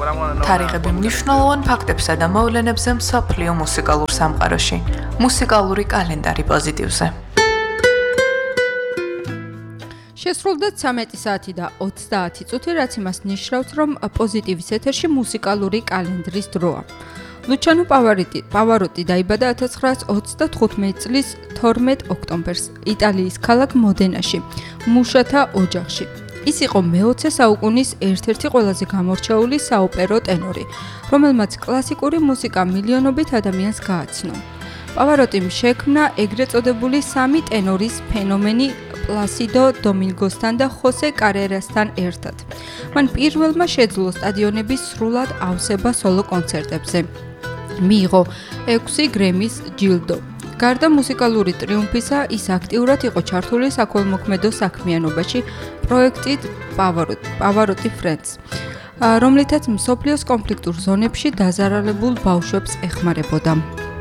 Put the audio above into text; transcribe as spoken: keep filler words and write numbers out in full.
თარიღები მნიშვნელოვან ფაქტებსა და მოვლენებზე მსოფლიო მუსიკალურ სამყაროში. მუსიკალური კალენდარი პოზიტივზე. შესრულდა ცამეტი საათი და ოცდაათი წუთი, რაც იმას ნიშნავს, რომ პოზიტივის ეთერში მუსიკალური კალენდრის დროა. ლუჩანო პავაროტი, პავაროტი დაიბადა ათას ცხრაას ოცდათხუთმეტი წლის თორმეტ ოქტომბერს იტალიის ქალაქ მოდენაში, მუშათა ოჯახში. ის იყო მეოცე საუკუნის ერთ-ერთი ყველაზე გამორჩეული საოპერო ტენორი, რომელმაც კლასიკური მუსიკა მილიონობით ადამიანს გააცნო. პავაროტიმ შექმნა ეგრეთ წოდებული სამი ტენორის ფენომენი პლასიდო დომინგოსთან და ხოსე კარერასთან ერთად. მან პირველმა შეძლო სტადიონების სრულად ავსება სოლო კონცერტებზე. მიიღო ექვსი გრემის ჯილდო. გარდა მუსიკალური ტრიუმფისა, ის აქტიურად იყო ჩართული საქველმოქმედო საქმიანობაში პროექტით პავაროტი ფრენდს, რომლითაც მსოფლიოს კონფლიქტურ ზონებში დაზარალებულ ბავშვებს ეხმარებოდა.